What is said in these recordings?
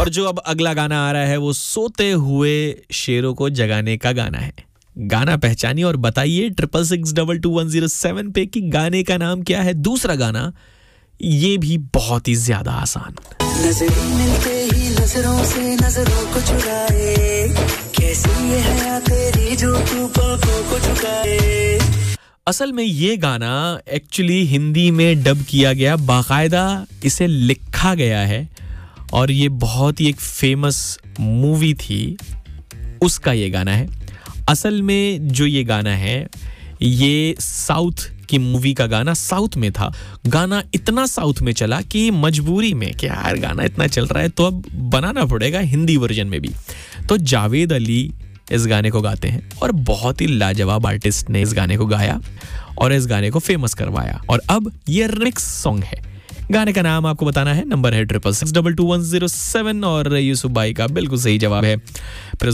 और जो अब अगला गाना आ रहा है वो सोते हुए शेरों को जगाने का गाना है। गाना पहचानिए और बताइए 66622107 पे कि गाने का नाम क्या है। दूसरा गाना ये भी बहुत ही ज्यादा आसान। नजरें मिलते ही नजरों से नजरों को चुराए, कैसी ये हया तेरी जो तू पलकों को झुकाए। असल में ये गाना एक्चुअली हिंदी में डब किया गया, बाकायदा इसे लिखा गया है और ये बहुत ही एक फेमस मूवी थी, उसका ये गाना है। असल में जो ये गाना है ये साउथ की मूवी का गाना, साउथ में था। गाना इतना साउथ में चला कि मजबूरी में कि यार गाना इतना चल रहा है तो अब बनाना पड़ेगा हिंदी वर्जन में भी। तो जावेद अली इस गाने को गाते हैं और बहुत ही लाजवाब आर्टिस्ट ने इस गाने को गाया और इस गाने को फेमस करवाया। और अब ये रिमिक्स सॉन्ग है। गाने का नाम आपको बताना है, नंबर है 66622107 और यूसुफ भाई का बिल्कुल सही जवाब है। फिर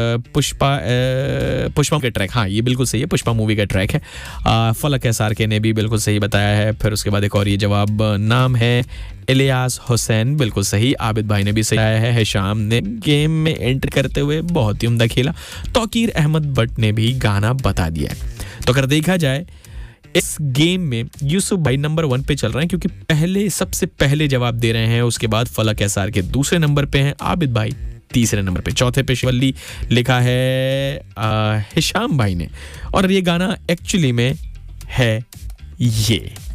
पुष्पा के ट्रैक, हाँ ये बिल्कुल सही है, पुष्पा मूवी का ट्रैक है। फलक एसआर के ने भी बिल्कुल सही बताया है। फिर उसके बाद एक और ये जवाब, नाम है इलियास हुसैन, बिल्कुल सही। आबिद भाई ने भी सही बताया है। हिशाम ने गेम में एंटर करते हुए बहुत ही उम्दा खेला। तौकीर अहमद भट्ट ने भी गाना बता दिया है। तो अगर देखा जाए इस गेम में यूसुफ भाई नंबर 1 पे चल रहे हैं क्योंकि सबसे पहले जवाब दे रहे हैं। उसके बाद फलक एसआर के दूसरे नंबर पे हैं, आबिद भाई तीसरे नंबर पे, चौथे पे शिवल्ली लिखा है हिशाम भाई ने। और ये गाना एक्चुअली में है ये